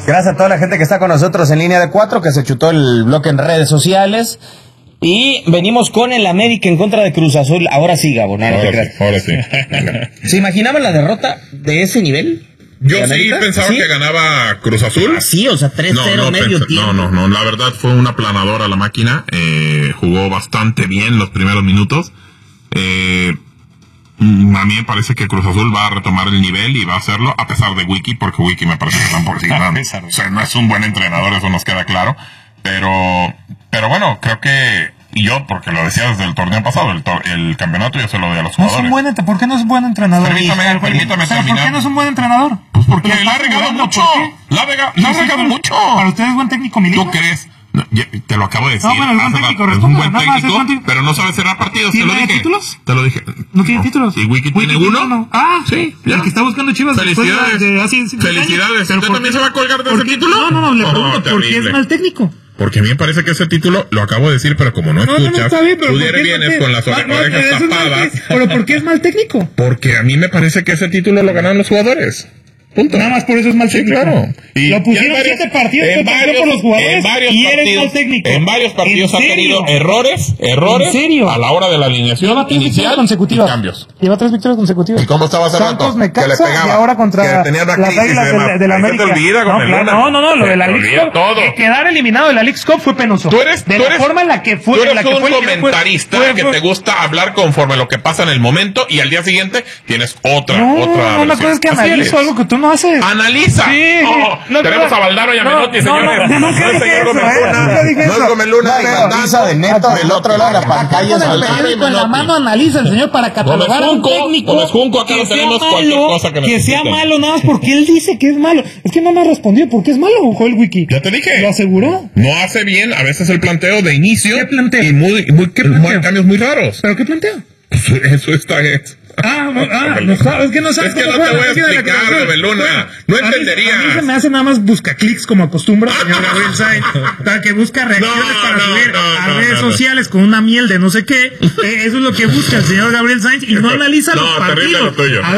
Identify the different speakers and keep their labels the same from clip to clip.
Speaker 1: Gracias a toda la gente que está con nosotros en Línea de 4, que se chutó el bloque en redes sociales. Y venimos con el América en contra de Cruz Azul. Ahora sí, Gabo, no te creas.
Speaker 2: Ahora sí.
Speaker 1: ¿Se imaginaban la derrota de ese nivel?
Speaker 2: Yo sí pensaba que ganaba Cruz Azul.
Speaker 1: Sí, o sea, 3-0 medio tiempo.
Speaker 2: No, la verdad fue una aplanadora la máquina. Jugó bastante bien los primeros minutos. A mí me parece que Cruz Azul va a retomar el nivel y va a hacerlo, a pesar de Wiki, porque Wiki me parece que tampoco o sea, no es un buen entrenador, eso nos queda claro. Pero bueno, creo que yo, porque lo decía desde el torneo pasado, el campeonato yo se lo doy a los jugadores.
Speaker 3: ¿Por qué no es un buen entrenador?
Speaker 2: Permítame terminar.
Speaker 3: ¿Por qué no es un buen entrenador?
Speaker 2: Pues porque la ha regado mucho. La ha regado mucho.
Speaker 3: Para usted es buen técnico, Milito.
Speaker 2: ¿Tú crees? No, te lo acabo de decir.
Speaker 3: No, bueno, es buen técnico,
Speaker 2: es un buen técnico, pero no sabe cerrar partidos.
Speaker 3: ¿Tiene títulos?
Speaker 2: Te lo dije.
Speaker 3: ¿No tiene títulos?
Speaker 2: ¿Y Wiki tiene uno?
Speaker 3: Ah,
Speaker 2: sí.
Speaker 3: El que está buscando Chivas.
Speaker 2: Felicidades. Felicidades. ¿Usted también se va a colgar de ese título?
Speaker 3: No, le pregunto, ¿por qué es mal técnico?
Speaker 2: Porque a mí me parece que ese título, lo acabo de decir, pero como no escuchas, tú vienes con las orejas tapadas.
Speaker 3: ¿Pero por qué es mal técnico?
Speaker 2: Porque a mí me parece que ese título lo ganaron los jugadores. Punto.
Speaker 3: Nada más por eso es mal técnico.
Speaker 2: Sí, claro.
Speaker 3: Lo pusieron 7 partidos por los jugadores y eres mal técnico.
Speaker 2: En varios partidos ha tenido errores
Speaker 3: ¿En serio?
Speaker 2: a la hora de la alineación inicial y cambios.
Speaker 3: Lleva 3 victorias consecutivas.
Speaker 2: ¿Y cómo estaba hace
Speaker 3: Santos
Speaker 2: rato?
Speaker 3: Necaxa,
Speaker 2: que le pegaba.
Speaker 3: Y ahora contra
Speaker 2: que tenía una
Speaker 3: las Águilas de la América.
Speaker 2: Te olvida con el Luna.
Speaker 3: No, lo de la League Cup. Quedar eliminado de la League Cup fue penoso.
Speaker 2: Tú eres
Speaker 3: forma en la que fue.
Speaker 2: Tú eres un comentarista que te gusta hablar conforme a lo que pasa en el momento y al día siguiente tienes otra.
Speaker 3: No, una cosa es que analizo algo que tú no haces.
Speaker 2: Analiza.
Speaker 3: Sí.
Speaker 2: Tenemos a Valdaro y a Menotti, señores.
Speaker 3: No dije eso.
Speaker 2: No es Gómez Luna,
Speaker 1: analiza de neto del otro lado de la pantalla.
Speaker 3: Con la mano analiza el señor para catalogar a un técnico que sea malo nada más porque él dice que es malo. Es que no me ha respondido por qué es malo, Joel Wiki.
Speaker 2: Ya te dije.
Speaker 3: ¿Lo aseguró?
Speaker 2: No hace bien a veces el planteo de inicio.
Speaker 3: ¿Qué planteo?
Speaker 2: Y muy cambios muy raros.
Speaker 3: ¿Pero qué planteo?
Speaker 2: Eso está es.
Speaker 3: Es que no sabes.
Speaker 2: Es que no te voy a explicar, Gabrieluna. No entenderías.
Speaker 3: A mí se me hace nada más buscaclics como acostumbra el señor Gabriel Sainz, para que busca reacciones para subir a redes sociales con una miel de no sé qué. Eso es lo que busca el señor Gabriel Sainz y no analiza los partidos.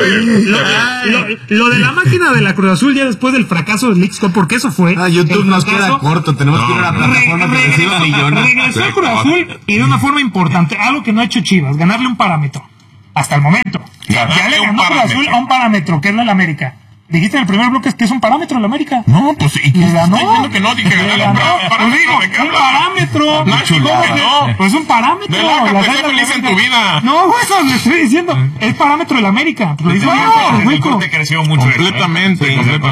Speaker 3: Lo de la máquina de la Cruz Azul ya después del fracaso del League Cup, porque eso fue.
Speaker 1: YouTube nos queda corto, tenemos que ir a la plataforma que reciba millones.
Speaker 3: Regresó a Cruz Azul y de una forma importante, algo que no ha hecho Chivas, ganarle un parámetro. Hasta el momento. Ya le ganó Cruz Azul a un parámetro, que es el América. Dijiste en el primer bloque que es un parámetro el América.
Speaker 2: No, pues sí.
Speaker 3: Le ganó.
Speaker 2: Diciendo que no, dije que ganó.
Speaker 3: Un parámetro. Pues un parámetro.
Speaker 2: Sé feliz en tu vida.
Speaker 3: No, eso le estoy diciendo. Es parámetro del América. Lo dice
Speaker 4: te creció mucho.
Speaker 2: Completamente.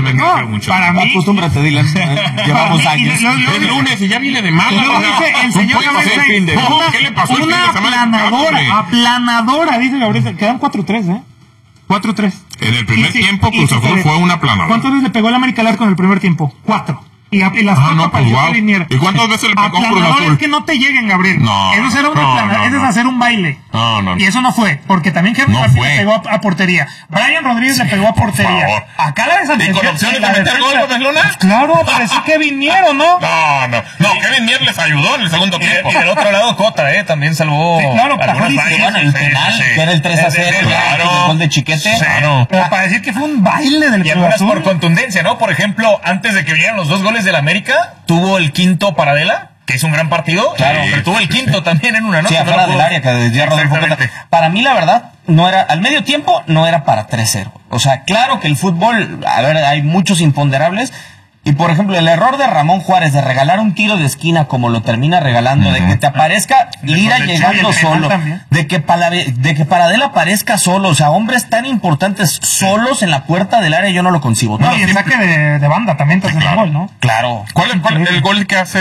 Speaker 3: Para mí.
Speaker 1: Acostúmbrate, Dylan. Llevamos años.
Speaker 2: Es lunes y ya viene de mal.
Speaker 3: Lo dice el señor Gabriel.
Speaker 2: ¿Qué le pasó el fin de
Speaker 3: Una
Speaker 2: semana?
Speaker 3: aplanadora, dice Gabriel. Quedan 4-3, 4-3.
Speaker 2: En el primer tiempo, Cruz Azul fue una aplanadora.
Speaker 3: ¿Cuántas veces le pegó el América al arco en el primer tiempo? 4. Y las 4 apareció Linier.
Speaker 2: ¿Y cuántas veces le pegó Cruz Azul?
Speaker 3: Es que no te lleguen, Gabriel. Eso era una aplanadora. Eso es hacer un baile.
Speaker 2: No.
Speaker 3: Y eso no fue. Porque también Henry Martín le pegó a portería. Brian Rodríguez le pegó a portería. Acá la desatención.
Speaker 2: ¿Y con opciones de meter gol, Gómez Luna?
Speaker 3: Pues claro, pareció Kevin Mier, ¿o no?
Speaker 2: No, Kevin Mier les ayudó en el segundo tiempo.
Speaker 4: Y del otro lado, Cota, también salvó.
Speaker 3: Sí, claro,
Speaker 1: el penal, que era el 3-0, el gol de Chiquete.
Speaker 3: Claro. Pero para decir que fue un baile del Cruz Azul.
Speaker 4: Por contundencia, ¿no? Por ejemplo, antes de que vinieran los 2 goles del América, tuvo el quinto Paradela, que hizo un gran partido. Claro, pero tuvo el quinto también en una, ¿no?
Speaker 1: Sí, afuera del área, que decía Rodolfo Cota. Para mí, la verdad, no era, al medio tiempo, no era para 3-0. O sea, claro que el fútbol, hay muchos imponderables. Y por ejemplo, el error de Ramón Juárez de regalar un tiro de esquina como lo termina regalando, de que te aparezca Lira llegando solo, de que Paradela aparezca solo, o sea, hombres tan importantes solos en la puerta del área, yo no lo concibo.
Speaker 3: No, y el saque de banda también te hace el gol, ¿no?
Speaker 1: Claro.
Speaker 2: ¿Cuál el gol que hace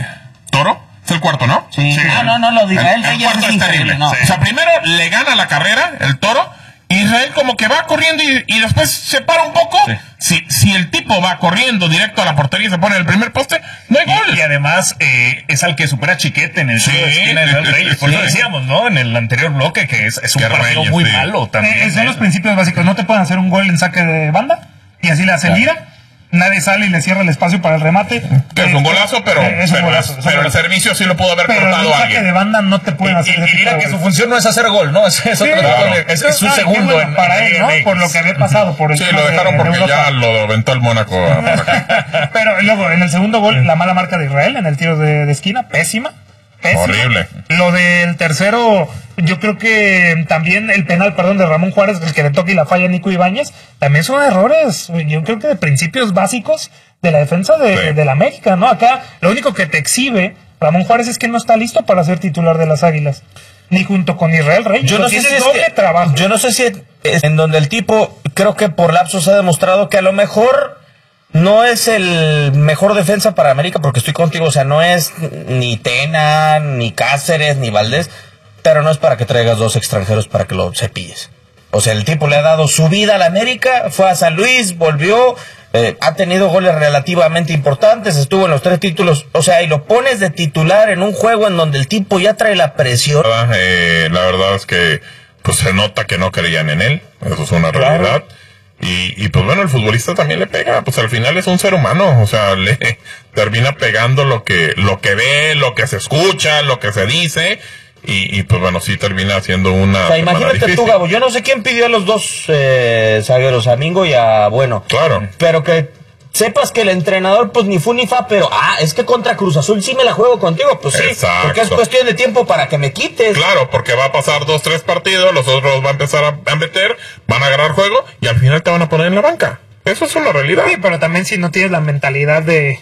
Speaker 2: Toro? Es el cuarto, ¿no?
Speaker 1: Sí. No, lo de Israel
Speaker 2: el cuarto es terrible. No. O sea, primero le gana la carrera el Toro. Israel como que va corriendo y después se para un poco. Si el tipo va corriendo directo a la portería y se pone en el primer poste, no hay gol.
Speaker 4: Y además es al que supera Chiquete en el tiro de esquina de Israel Reyes. Por eso decíamos, ¿no? En el anterior bloque que es un partido muy malo también.
Speaker 3: Son los principios básicos. No te pueden hacer un gol en saque de banda y así le hacen Lira. Nadie sale y le cierra el espacio para el remate.
Speaker 2: Es un golazo, pero el servicio sí lo pudo haber cortado
Speaker 3: alguien. Pero el saque de banda no te pueden hacer.
Speaker 4: Y mira que su función no es hacer gol, ¿no? Es su segundo
Speaker 3: para él, ¿no? Por lo que había pasado.
Speaker 2: Sí, lo dejaron porque ya lo aventó el Mónaco.
Speaker 3: Pero luego, en el segundo gol, la mala marca de Israel en el tiro de esquina, pésima.
Speaker 2: Horrible.
Speaker 3: Lo del tercero, yo creo que también el penal, de Ramón Juárez, el que le toca y la falla Nico Ibáñez, también son errores, yo creo que de principios básicos de la defensa de la América, ¿no? Acá, lo único que te exhibe Ramón Juárez es que no está listo para ser titular de las Águilas, ni junto con Israel Reyes.
Speaker 1: Yo no sé si doble trabajo. Yo no sé si es en donde el tipo, creo que por lapsos ha demostrado que a lo mejor no es el mejor defensa para América, porque estoy contigo, o sea, no es ni Tena, ni Cáceres, ni Valdés, pero no es para que traigas 2 extranjeros para que lo cepilles. O sea, el tipo le ha dado su vida a la América, fue a San Luis, volvió, ha tenido goles relativamente importantes, estuvo en los 3 títulos, o sea, y lo pones de titular en un juego en donde el tipo ya trae la presión.
Speaker 2: La verdad es que pues se nota que no creían en él, eso es una realidad. Y pues bueno, el futbolista también le pega, pues al final es un ser humano, o sea, le termina pegando lo que ve, lo que se escucha, lo que se dice, y pues bueno, sí termina siendo una...
Speaker 1: O sea, imagínate tú, Gabo, yo no sé quién pidió a los 2 zagueros, a Mingo y a Bueno.
Speaker 2: Claro.
Speaker 1: Pero que sepas que el entrenador, pues ni fu ni fa, pero es que contra Cruz Azul sí me la juego contigo, pues sí.
Speaker 2: Exacto.
Speaker 1: Porque es cuestión de tiempo para que me quites.
Speaker 2: Claro, porque va a pasar 2, 3 partidos, los otros va a empezar a meter, van a agarrar juego y al final te van a poner en la banca. Eso es una realidad.
Speaker 3: Sí, pero también si no tienes la mentalidad de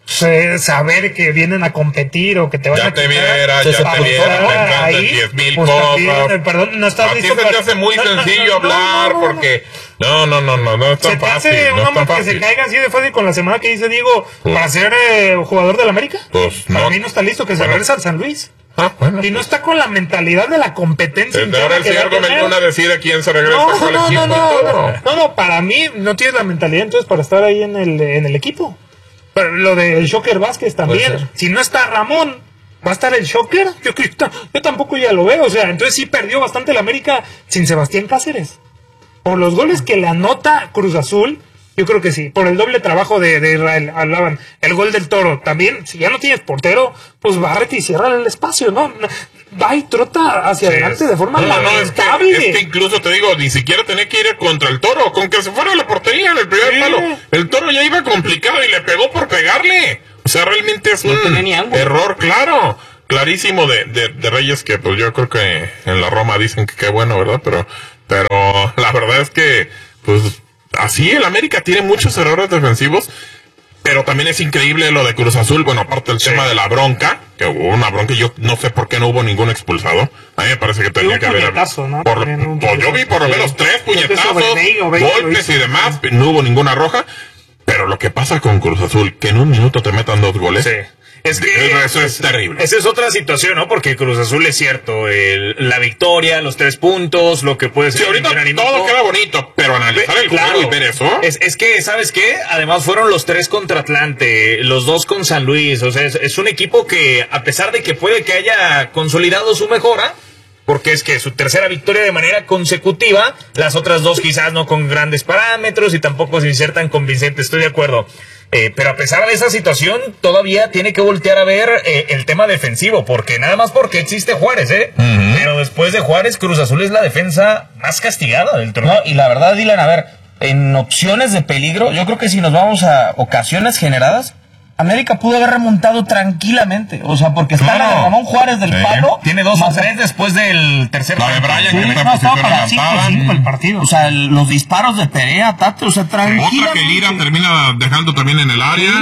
Speaker 3: saber que vienen a competir o que te van a quitar,
Speaker 2: ya te viera
Speaker 3: ahí,
Speaker 2: 10,000
Speaker 3: pues
Speaker 2: cosas.
Speaker 3: también, perdón, no estás listo.
Speaker 2: Se te hace muy sencillo hablar porque no es tan fácil.
Speaker 3: ¿Se te hace un hombre que se caiga así de fácil con la semana que dice Diego para ser jugador del América?
Speaker 2: Pues
Speaker 3: para mí no está listo, que se regresa al San Luis. Y no está con la mentalidad de la competencia.
Speaker 2: Ahora el señor Gómez decide a quién se regresa con el equipo.
Speaker 3: No, para mí no tienes la mentalidad entonces para estar ahí en el equipo. Pero lo del Shocker Vázquez también. Si no está Ramón, ¿va a estar el Shocker? Yo tampoco ya lo veo. O sea, entonces sí perdió bastante el América sin Sebastián Cáceres. Por los goles que le anota Cruz Azul, yo creo que sí. Por el doble trabajo de Israel, hablaban. El gol del Toro también. Si ya no tienes portero, pues bárrete y cierra el espacio, ¿no? Va y trota hacia adelante de forma lamentable.
Speaker 2: Es que incluso te digo, ni siquiera tenía que ir contra el Toro, con que se fuera a la portería en el primer palo. El Toro ya iba complicado y le pegó por pegarle. O sea, realmente es un error, clarísimo de Reyes, que pues yo creo que en la Roma dicen que qué bueno, ¿verdad? Pero la verdad es que, pues, así el América tiene muchos errores defensivos. Pero también es increíble lo de Cruz Azul, bueno, aparte del tema de la bronca, que hubo una bronca y yo no sé por qué no hubo ningún expulsado. A mí me parece que tenía que haber...
Speaker 3: ¿no?
Speaker 2: Yo vi por lo menos 3 puñetazos, golpes y demás, no hubo ninguna roja. Pero lo que pasa con Cruz Azul, que en un minuto te metan 2 goles...
Speaker 4: Sí. Es que
Speaker 2: eso es terrible.
Speaker 4: Esa es otra situación, ¿no? Porque Cruz Azul es cierto, la victoria, los 3 puntos, lo que puede ser.
Speaker 2: Sí, ahorita todo queda bonito, pero analizar el juego y ver eso.
Speaker 4: Es que, ¿sabes qué? Además fueron los 3 contra Atlante, los 2 con San Luis. O sea, es un equipo que, a pesar de que puede que haya consolidado su mejora, porque es que su tercera victoria de manera consecutiva, las otras 2 quizás no con grandes parámetros y tampoco sin ser tan convincente, estoy de acuerdo. Pero a pesar de esa situación, todavía tiene que voltear a ver el tema defensivo, porque nada más porque existe Juárez, pero después de Juárez, Cruz Azul es la defensa más castigada del torneo.
Speaker 1: No, y la verdad, Dylan, a ver, en opciones de peligro, yo creo que si nos vamos a ocasiones generadas, América pudo haber remontado tranquilamente, o sea, porque está la de Ramón Juárez del palo.
Speaker 4: Tiene 2 o 3 después del tercer.
Speaker 2: La de Brian, que está en posición adelantada.
Speaker 3: 5 el partido.
Speaker 1: O sea, los disparos de Perea, Tate, o sea, tranquila.
Speaker 2: Otra que Lira termina dejando también en el área.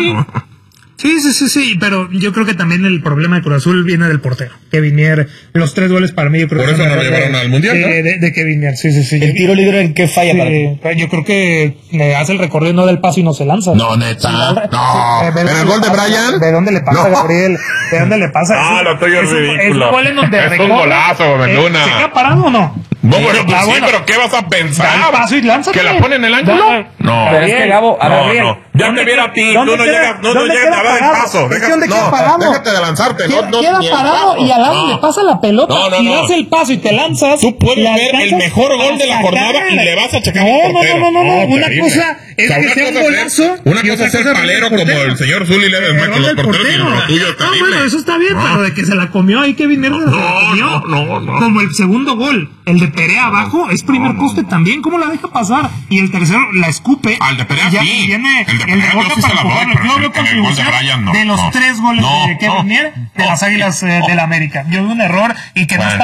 Speaker 3: Sí, pero yo creo que también el problema de Cruz Azul viene del portero. Kevin Mier, los 3 goles para mí, yo creo
Speaker 2: por
Speaker 3: que
Speaker 2: eso no lo llevaron al Mundial, ¿no?
Speaker 3: De Kevin Mier, sí.
Speaker 1: ¿El tiro libre en qué falla para ti?
Speaker 3: Yo creo que hace el recorrido, no da el paso y no se lanza.
Speaker 2: No, neta. No. ¿En el gol de Brian?
Speaker 3: ¿De dónde le pasa, Gabriel? ¿De dónde le pasa?
Speaker 2: Ah, lo tuyo es ridículo.
Speaker 3: Es un gol en donde
Speaker 2: es un golazo, Luna.
Speaker 3: ¿Se queda parado o no?
Speaker 2: No, bueno, pues sí, pero ¿qué vas a pensar?
Speaker 3: Da el paso y lánzate.
Speaker 2: ¿Que la pone en el ángulo? No.
Speaker 1: Pero es que, Gabo,
Speaker 2: no. Ya te viera a ti, tú no llegas a dar el paso. Déjate de lanzarte.
Speaker 3: Queda parado y al lado le pasa la pelota y das el paso y te lanzas.
Speaker 2: Tú puedes ver el mejor gol de la jornada y le vas a checar al portero.
Speaker 3: No. Una cosa es que sea un golazo.
Speaker 2: Una cosa es ser palero como el señor Zuli Ledesma con los porteros y lo tuyo es terrible.
Speaker 3: Bueno, eso está bien, pero de que se la comió ahí Kevin Mier se la comió.
Speaker 2: No.
Speaker 3: Como el segundo gol. El de Perea abajo es primer poste también. ¿Cómo la deja pasar? Y el tercero la escupe.
Speaker 2: Al de Perea
Speaker 3: y ya
Speaker 2: sí.
Speaker 3: viene
Speaker 2: El de
Speaker 3: el
Speaker 2: Perea
Speaker 3: rebote
Speaker 2: yo sí
Speaker 3: para
Speaker 2: se la doy,
Speaker 3: empujarlo.
Speaker 2: pero
Speaker 3: Yo veo
Speaker 2: en el gol de
Speaker 3: contribución
Speaker 2: Brian no.
Speaker 3: de los 3 goles de Kevin Mier de las Águilas del América. Yo veo un error y que no está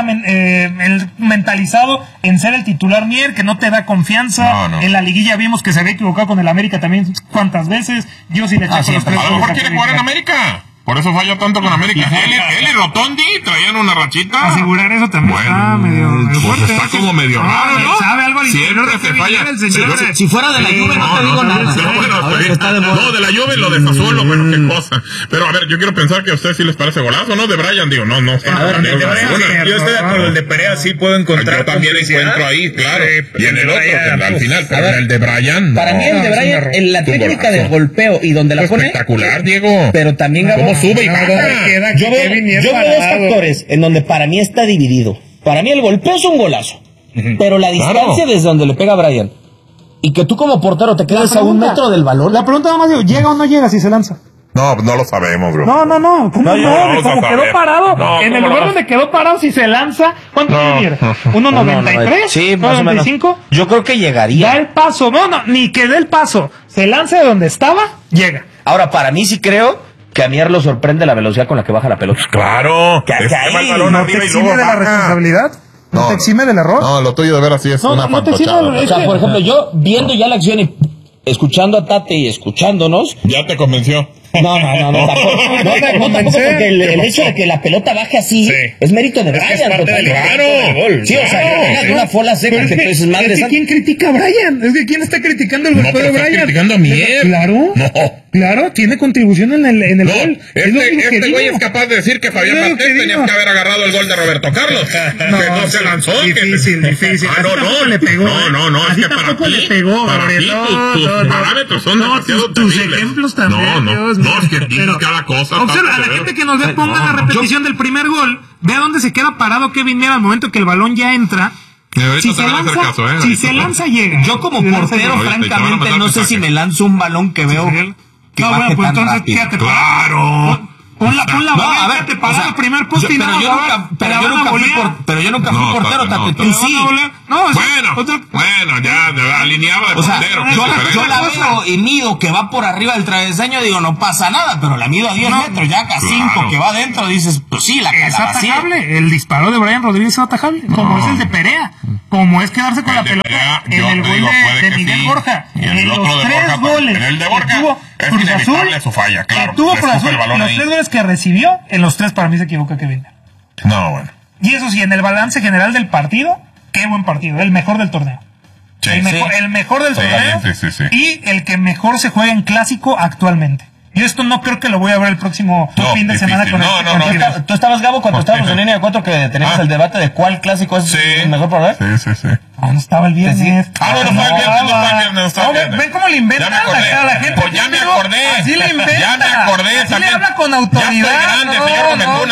Speaker 3: mentalizado en ser el titular Mier, que no te da confianza. En la liguilla vimos que se había equivocado con el América también cuántas veces. Yo sí le eché los 3 goles.
Speaker 2: A lo mejor quiere jugar en América. Por eso falla tanto con América. Él y Rotondi traían una rachita.
Speaker 3: Asegurar eso también está medio fuerte.
Speaker 2: Pues está como medio raro, ¿no?
Speaker 3: ¿Sabe algo al interior de
Speaker 2: que falla?
Speaker 1: Si fuera de la Juve no te digo nada.
Speaker 2: No, de la Juve lo de Sassuolo, bueno, qué cosa. Pero a ver, yo quiero pensar que a ustedes sí les parece golazo, ¿no? De Brian, digo, no.
Speaker 4: Yo estoy de acuerdo, el de Perea sí puedo encontrar.
Speaker 2: Yo también encuentro ahí, claro. Y en el otro, al final, pero en el de Brian.
Speaker 1: Para mí el de Brian, en la técnica de golpeo y donde la pone.
Speaker 2: Espectacular, Diego.
Speaker 1: Pero también
Speaker 2: sube y baja.
Speaker 1: Yo veo dos factores en donde para mí está dividido. Para mí el golpeo es un golazo, pero la distancia desde donde le pega a Brian y que tú como portero te quedas a 1 metro del balón.
Speaker 3: La pregunta nada más digo, ¿llega o no llega si se lanza?
Speaker 2: No lo sabemos, bro.
Speaker 3: No. ¿Cómo no? Como quedó parado. En el lugar donde quedó parado, si se lanza, ¿cuánto mide? ¿1.93?
Speaker 1: Sí, más o menos.
Speaker 3: ¿1.95?
Speaker 1: Yo creo que llegaría.
Speaker 3: Da el paso. No, ni que dé el paso. Se lanza de donde estaba, llega.
Speaker 1: Ahora, para mí sí creo que a Mier lo sorprende la velocidad con la que baja la pelota.
Speaker 2: Claro.
Speaker 3: ¿No te exime de la responsabilidad? ¿No te exime del error?
Speaker 2: No, lo tuyo de ver así es una fantochada.
Speaker 1: O sea, por ejemplo, yo viendo ya la acción y escuchando a Tate y escuchándonos.
Speaker 2: ¿Ya te convenció?
Speaker 1: No, tampoco. No, tampoco porque el hecho de que la pelota baje así es mérito de Brian.
Speaker 2: Claro.
Speaker 1: Sí, o sea, de una fola seca que tú dices, madre santa.
Speaker 3: ¿Quién critica a Brian? Es que ¿quién está criticando el golpeo de Brian?
Speaker 2: Criticando a Mier.
Speaker 3: Claro. Claro, tiene contribución en el gol.
Speaker 2: Este güey es capaz de decir que Fabián Martés tenía que haber agarrado el gol de Roberto Carlos. Que no se lanzó.
Speaker 3: Difícil.
Speaker 2: No
Speaker 3: le pegó.
Speaker 2: Es que para ti
Speaker 3: le pegó, Gabriel.
Speaker 2: Tus parámetros son demasiado
Speaker 3: tus
Speaker 2: terribles.
Speaker 3: ejemplos también.
Speaker 2: No, es que dices cada cosa.
Speaker 3: Observa, a la gente que nos ve, ponga la repetición del primer gol. Vea dónde se queda parado Kevin Mier al momento que el balón ya entra. Si se lanza, llega.
Speaker 1: Yo como portero, francamente, no sé si me lanzo un balón que veo que baje
Speaker 3: pues
Speaker 1: tan
Speaker 3: entonces
Speaker 1: rápido.
Speaker 3: quédate
Speaker 2: Claro.
Speaker 3: Pon la bola, te parado el primer poste y
Speaker 1: pero yo nunca fui portero, Tate, tú sí.
Speaker 2: Bueno, ya alineaba de portero.
Speaker 1: Yo la veo y mido que va por arriba del travesaño, digo, no pasa nada, pero la mido a 10 metros, ya a 5 que va adentro, dices, pues sí, la
Speaker 3: es atajable. El disparo de Brian Rodríguez es atajable, como es el de Perea, como es quedarse con la pelota en el gol de Miguel Borja. En los 3 goles
Speaker 2: en el de Borja es inevitable su falla, claro.
Speaker 3: Tuvo Cruz Azul, los 3 goles que recibió, en los 3 para mí se equivoca Kevin.
Speaker 2: No, bueno.
Speaker 3: Y eso sí, en el balance general del partido, qué buen partido, el mejor del torneo. El mejor del torneo y el que mejor se juega en clásico actualmente. Yo esto no creo que lo voy a ver el próximo fin de semana con el.
Speaker 1: ¿Tú estabas, Gabo, cuando estábamos en línea 4 que teníamos el debate de cuál clásico es el mejor para ver?
Speaker 2: Sí.
Speaker 3: ¿Dónde estaba el viernes?
Speaker 2: No fue el viernes.
Speaker 3: ¿Ven cómo le inventan a la gente?
Speaker 2: Pues ya me acordé.
Speaker 3: Así le inventa.
Speaker 2: Ya me acordé.
Speaker 3: Así le habla con autoridad.
Speaker 2: Ya estoy grande, señor Romenduna,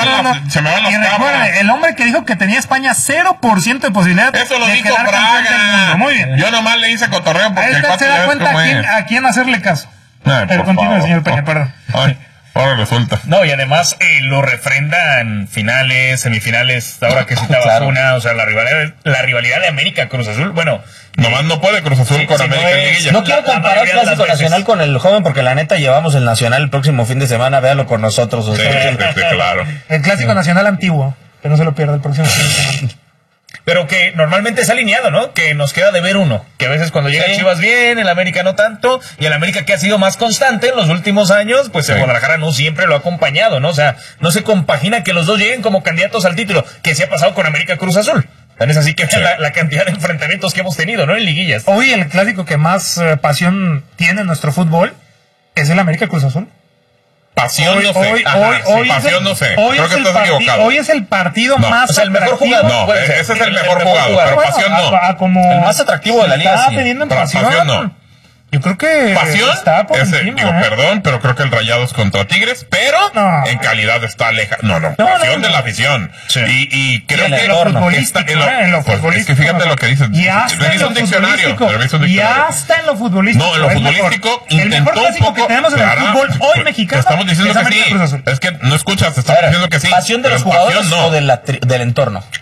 Speaker 2: ya se me van las cabras.
Speaker 3: Recuerde, el hombre que dijo que tenía España 0% de posibilidad
Speaker 2: eso lo
Speaker 3: de
Speaker 2: dijo
Speaker 3: quedar campeón del mundo. Muy bien.
Speaker 2: Yo nomás le hice cotorreo porque
Speaker 3: Ahí se da cuenta a quién hacerle caso. Pero continúe, señor Peña, perdón.
Speaker 2: Ahora resulta.
Speaker 4: No, y además lo refrendan finales, semifinales, ahora que citaba una, o sea, la rivalidad de América Cruz Azul, bueno.
Speaker 2: Nomás no puede Cruz Azul con América en liguilla.
Speaker 1: No quiero comparar el Clásico Nacional con el joven, porque la neta llevamos el Nacional el próximo fin de semana, véalo con nosotros.
Speaker 2: Sí, claro.
Speaker 3: El Clásico Nacional antiguo, que no se lo pierda el próximo fin de semana.
Speaker 4: Pero que normalmente es alineado, ¿no? Que nos queda de ver uno. Que a veces cuando llega Chivas bien, el América no tanto. Y el América que ha sido más constante en los últimos años, pues el Guadalajara no siempre lo ha acompañado, ¿no? O sea, no se compagina que los dos lleguen como candidatos al título. Que se ha pasado con América Cruz Azul. Tan es así que la cantidad de enfrentamientos que hemos tenido, ¿no? En liguillas.
Speaker 3: Hoy el clásico que más pasión tiene en nuestro fútbol es el América Cruz Azul.
Speaker 2: Pasión no sé. Pasión no sé. Creo que estás equivocado.
Speaker 3: Hoy es el partido más
Speaker 4: el mejor jugador.
Speaker 2: No, ese es el mejor jugador, pero pasión no.
Speaker 1: El más atractivo de la liga.
Speaker 3: Está teniendo en pasión no. Yo creo que
Speaker 2: pasión
Speaker 3: está por encima,
Speaker 2: perdón, pero creo que el Rayados contra Tigres, pero en calidad está lejos. Pasión de la afición. Sí. Y creo que
Speaker 3: en lo futbolístico.
Speaker 2: Es que fíjate lo que dice. Revisa un diccionario.
Speaker 3: Ya está en lo futbolístico.
Speaker 2: No, en lo futbolístico
Speaker 3: el mejor clásico que tenemos en el fútbol hoy mexicano.
Speaker 2: Estamos diciendo que sí. Es que no escuchas, te estamos diciendo que sí.
Speaker 1: ¿Pasión de los jugadores o del entorno?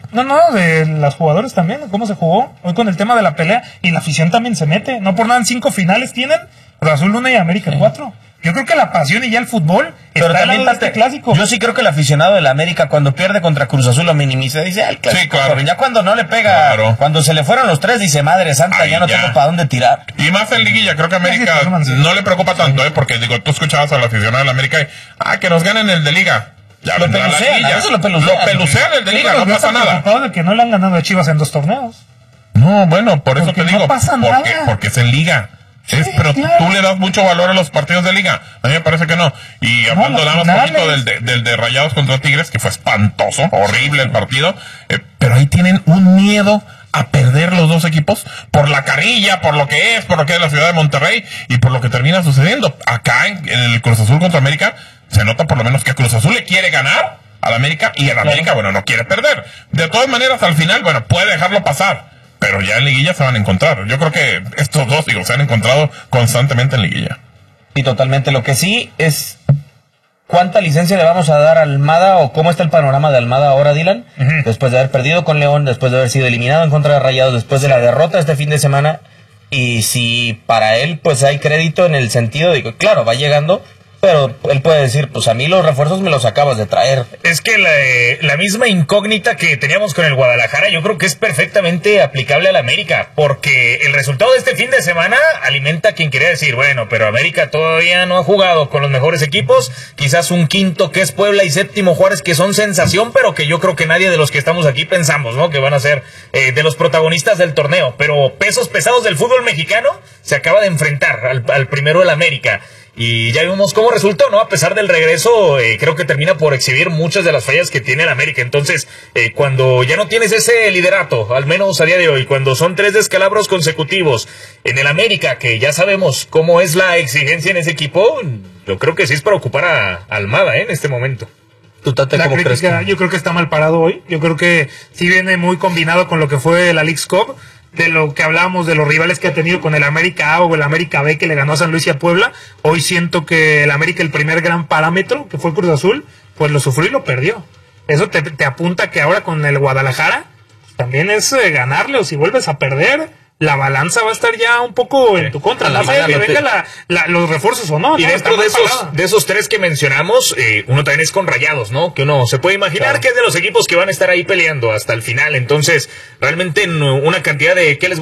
Speaker 3: No, de los jugadores también, cómo se jugó. Hoy con el tema de la pelea y la afición también se mete. No por nada en 5 finales tienen, Cruz Azul 1 y América 4. Yo creo que la pasión y ya el fútbol
Speaker 1: pero
Speaker 3: está
Speaker 1: también
Speaker 3: en este clásico.
Speaker 1: Yo sí creo que el aficionado de la América cuando pierde contra Cruz Azul lo minimiza, dice, el clásico,
Speaker 2: sí, claro.
Speaker 1: Pero ya cuando no le pega, cuando se le fueron los 3, dice, madre santa, ya no tengo para dónde tirar.
Speaker 2: Y más en liguilla, creo que América no le preocupa tanto, porque digo, tú escuchabas a la aficionada de la América y, que nos ganen el de liga. Ya
Speaker 1: lo pelucean, a veces lo
Speaker 2: pelucean el de liga, no pasa nada.
Speaker 3: De que no le han ganado a Chivas en 2 torneos.
Speaker 2: No, bueno, por eso te digo,
Speaker 3: no pasa
Speaker 2: porque es en liga. Pero claro. Tú le das mucho valor a los partidos de liga. A mí me parece que no. Y hablando nada más poquito del de Rayados contra Tigres, que fue espantoso, horrible el partido. Pero ahí tienen un miedo a perder los dos equipos por la carrilla, por lo que es la ciudad de Monterrey y por lo que termina sucediendo. Acá en el Cruz Azul contra América se nota por lo menos que Cruz Azul le quiere ganar al América y el América, no quiere perder. De todas maneras, al final, puede dejarlo pasar. Pero ya en liguilla se van a encontrar. Yo creo que estos dos, se han encontrado constantemente en liguilla.
Speaker 1: Y totalmente. Lo que sí es cuánta licencia le vamos a dar a Almada o cómo está el panorama de Almada ahora, Dylan. Después de haber perdido con León, después de haber sido eliminado en contra de Rayados, después de la derrota este fin de semana. Y si para él pues hay crédito en el sentido de que, claro, va llegando, pero él puede decir, pues a mí los refuerzos me los acabas de traer.
Speaker 4: Es que la misma incógnita que teníamos con el Guadalajara, yo creo que es perfectamente aplicable al América, porque el resultado de este fin de semana alimenta a quien quería decir, bueno, pero América todavía no ha jugado con los mejores equipos, quizás un quinto que es Puebla y séptimo Juárez que son sensación, pero que yo creo que nadie de los que estamos aquí pensamos, ¿no? Que van a ser de los protagonistas del torneo, pero pesos pesados del fútbol mexicano se acaba de enfrentar al primero del América. Y ya vimos cómo resultó, ¿no? A pesar del regreso, creo que termina por exhibir muchas de las fallas que tiene el América. Entonces, cuando ya no tienes ese liderato, al menos a día de hoy, cuando son 3 descalabros consecutivos en el América, que ya sabemos cómo es la exigencia en ese equipo, yo creo que sí es para ocupar a Almada, en este momento.
Speaker 1: ¿Tú, Tate, cómo crees?
Speaker 3: Yo creo que está mal parado hoy. Yo creo que sí viene muy combinado con lo que fue la Leagues Cup, de lo que hablábamos de los rivales que ha tenido con el América A o el América B que le ganó a San Luis y a Puebla. Hoy siento que el América, el primer gran parámetro que fue Cruz Azul, pues lo sufrió y lo perdió. Eso te apunta que ahora con el Guadalajara también es ganarle, o si vuelves a perder, la balanza va a estar ya un poco en tu contra. No sé que venga los refuerzos o no.
Speaker 4: Y dentro de esos 3 que mencionamos, uno también es con Rayados, ¿no? Que uno se puede imaginar que es de los equipos que van a estar ahí peleando hasta el final. Entonces, realmente una cantidad de... ¿qué les